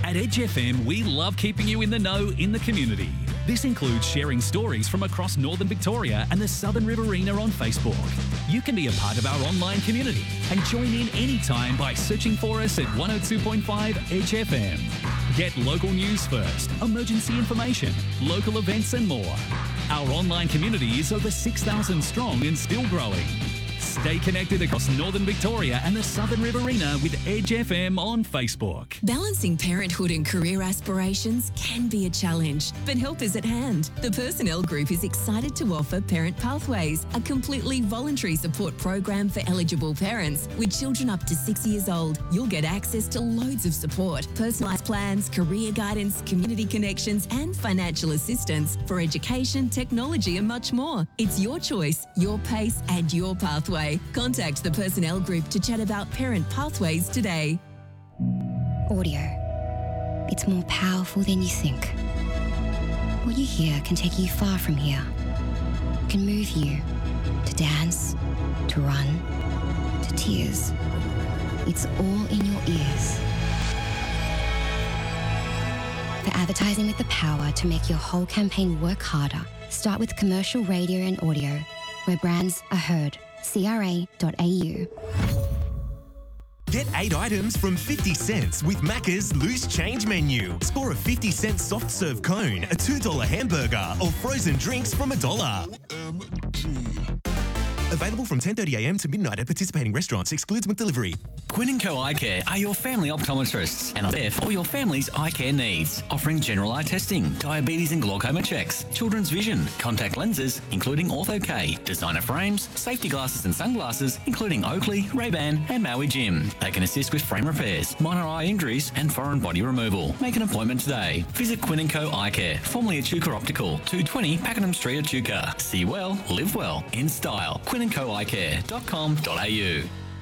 At Edge FM, we love keeping you in the know in the community. This includes sharing stories from across Northern Victoria and the Southern Riverina on Facebook. You can be a part of our online community and join in anytime by searching for us at 102.5 Edge FM. Get local news first, emergency information, local events and more. Our online community is over 6,000 strong and still growing. Stay connected across Northern Victoria and the Southern Riverina with Edge FM on Facebook. Balancing parenthood and career aspirations can be a challenge, but help is at hand. The Personnel Group is excited to offer Parent Pathways, a completely voluntary support program for eligible parents with children up to 6 years old. You'll get access to loads of support, personalised plans, career guidance, community connections and financial assistance for education, technology and much more. It's your choice, your pace and your pathway. Contact the Personnel Group to chat about Parent Pathways today. Audio. It's more powerful than you think. What you hear can take you far from here. It can move you to dance, to run, to tears. It's all in your ears. For advertising with the power to make your whole campaign work harder, start with commercial radio and audio, where brands are heard. CRA.au. Get 8 items from 50 cents with Macca's Loose Change menu. Score a 50-cent soft serve cone, a $2 hamburger, or frozen drinks from $1. Available from 10:30am to midnight at participating restaurants. Excludes McDelivery. Quinn & Co Eye Care are your family optometrists and are there for all your family's eye care needs, offering general eye testing, diabetes and glaucoma checks, children's vision, contact lenses, including Ortho-K, designer frames, safety glasses and sunglasses, including Oakley, Ray-Ban and Maui Jim. They can assist with frame repairs, minor eye injuries and foreign body removal. Make an appointment today. Visit Quinn & Co Eye Care, formerly Echuca Optical, 220 Pakenham Street, Echuca. See well, live well, in style. QuinnandCoEyeCare.com.au.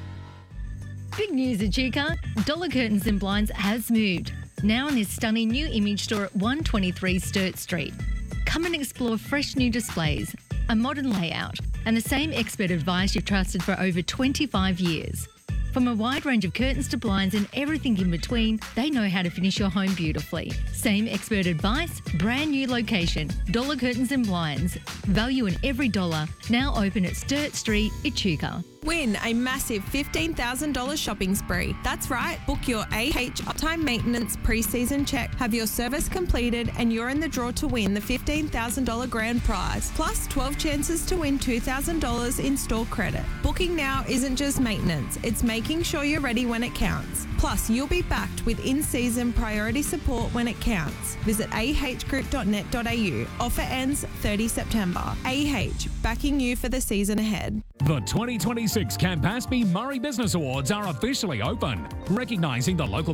Big news, Echuca. Dollar Curtains and Blinds has moved. Now in this stunning new image store at 123 Sturt Street. Come and explore fresh new displays, a modern layout, and the same expert advice you've trusted for over 25 years. From a wide range of curtains to blinds and everything in between, they know how to finish your home beautifully. Same expert advice, brand new location. Dollar Curtains and Blinds. Value in every dollar. Now open at Sturt Street, Echuca. Win a massive $15,000 shopping spree. That's right, book your AH Uptime Maintenance pre-season check, have your service completed and you're in the draw to win the $15,000 grand prize, plus 12 chances to win $2,000 in store credit. Booking now isn't just maintenance, it's making sure you're ready when it counts. Plus, you'll be backed with in-season priority support when it counts. Visit ahgroup.net.au. Offer ends 30 September. Backing you for the season ahead. The 2026 Campaspe Murray Business Awards are officially open, recognising the local